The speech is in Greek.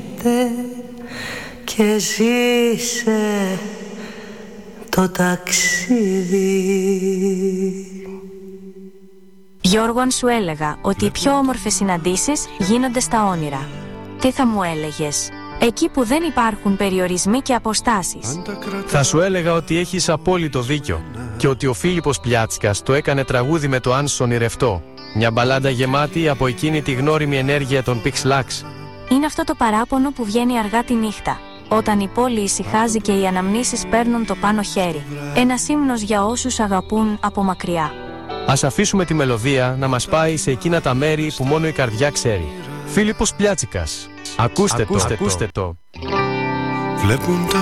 έρχεται και ζήσε το ταξίδι. Γιώργο, αν σου έλεγα ότι οι πιο όμορφες συναντήσεις γίνονται στα όνειρα, τι θα μου έλεγες? Εκεί που δεν υπάρχουν περιορισμοί και αποστάσεις. Θα σου έλεγα ότι έχεις απόλυτο δίκιο και ότι ο Φίλιππος Πλιάτσκας το έκανε τραγούδι με το «Αν σ' ονειρευτώ». Μια μπαλάντα γεμάτη από εκείνη τη γνώριμη ενέργεια των Pixlax. Είναι αυτό το παράπονο που βγαίνει αργά τη νύχτα, όταν η πόλη ησυχάζει και οι αναμνήσεις παίρνουν το πάνω χέρι. Ένας ύμνος για όσους αγαπούν από μακριά. Ας αφήσουμε τη μελωδία να μας πάει σε εκείνα τα μέρη που μόνο η καρδιά ξέρει. Φίλιππος Πλιάτσικας. Ακούστε το. Βλέπουν τα